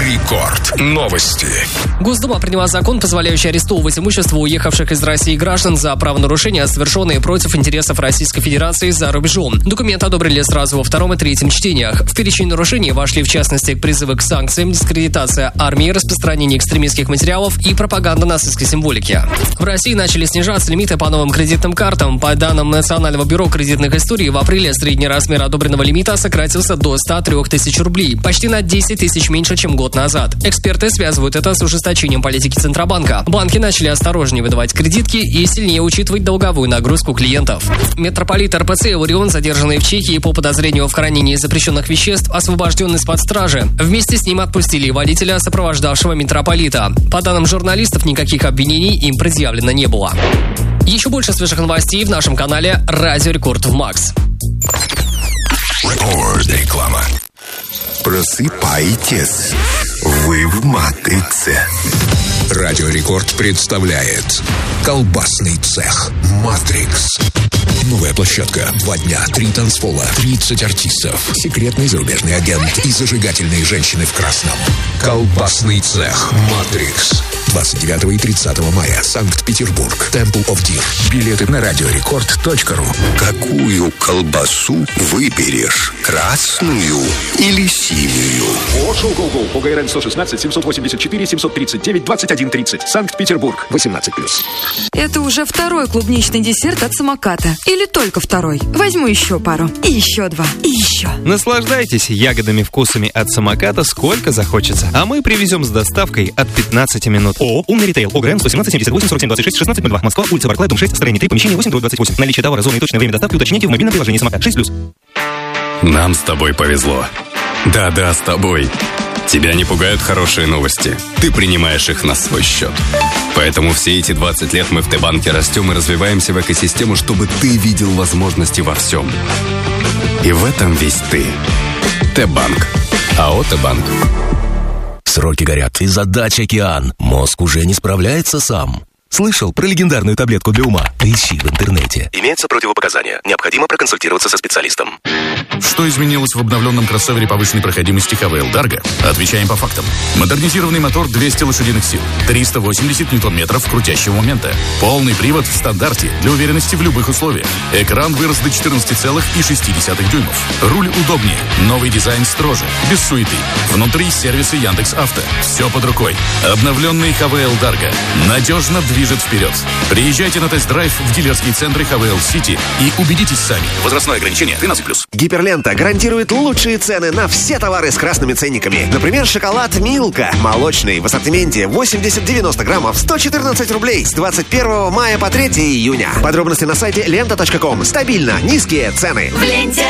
Рекорд. Новости. Госдума приняла закон, позволяющий арестовывать имущество уехавших из России граждан за правонарушения, совершенные против интересов Российской Федерации за рубежом. Документ одобрили сразу во втором и третьем чтениях. В перечень нарушений вошли, в частности, призывы к санкциям, дискредитация армии, распространение экстремистских материалов и пропаганда нацистской символики. В России начали снижаться лимиты по новым кредитным картам. По данным Национального бюро кредитных историй, в апреле средний размер одобренного лимита сократился до 103 тысяч рублей, почти на 10 тысяч меньше, чем год назад. Эксперты связывают это с ужесточением политики Центробанка. Банки начали осторожнее выдавать кредитки и сильнее учитывать долговую нагрузку клиентов. Митрополит РПЦ Иларион, задержанный в Чехии по подозрению в хранении запрещенных веществ, освобожден из-под стражи. Вместе с ним отпустили водителя, сопровождавшего митрополита. По данным журналистов, никаких обвинений им предъявлено не было. Еще больше свежих новостей в нашем канале «Радио Рекорд в Макс». Реклама. Просыпайтесь, вы в матрице. Радио Рекорд представляет колбасный цех «Матрикс». Новая площадка, 2 дня, 3 танцпола, 30 артистов, секретный зарубежный агент и зажигательные женщины в красном. Колбасный цех «Матрикс». 29 и 30 мая. Санкт-Петербург. Temple of Deer. Билеты на radiorecord.ru. Какую колбасу выберешь? Красную или синюю? Шоу-гоу-гоу. По ГРН 116 784 739 21 30. Санкт-Петербург. 18+. Это уже второй клубничный десерт от самоката. Или только второй. Возьму еще пару. И еще 2. И еще. Наслаждайтесь ягодными вкусами от самоката сколько захочется. А мы привезем с доставкой от 15 минут. ООО «Умный ритейл». ОГРН 117 78 47 26 16 02. Москва, улица Барклая, дом 6, строение 3, помещение 8, 28. Наличие товара, зоны и точное время доставки уточните в мобильном приложении «Самокат» 6+. Нам с тобой повезло. Да-да, с тобой. Тебя не пугают хорошие новости. Ты принимаешь их на свой счет. Поэтому все эти 20 лет мы в Т-банке растем и развиваемся в экосистему, чтобы ты видел возможности во всем. И в этом весь ты. Т-банк. АО «Т-банк». Сроки горят, и задач океан. Мозг уже не справляется сам. Слышал про легендарную таблетку для ума? Ищи в интернете. Имеются противопоказания. Необходимо проконсультироваться со специалистом. Что изменилось в обновленном кроссовере повышенной проходимости ХВЛ Dargo? Отвечаем по фактам. Модернизированный мотор 200 лошадиных сил, 380 ньютон-метров крутящего момента. Полный привод в стандарте для уверенности в любых условиях. Экран вырос до 14,6 дюймов. Руль удобнее. Новый дизайн строже. Без суеты. Внутри сервисы Яндекс.Авто. Все под рукой. Обновленный ХВЛ Dargo. Надежно движет вперед. Приезжайте на тест-драйв в дилерские центры ХВЛ Сити и убедитесь сами. Возрастное ограничение 13+. Гиперлента гарантирует лучшие цены на все товары с красными ценниками. Например, шоколад Милка. Молочный в ассортименте 80-90 граммов 114 рублей с 21 мая по 3 июня. Подробности на сайте lenta.com. Стабильно низкие цены. В ленте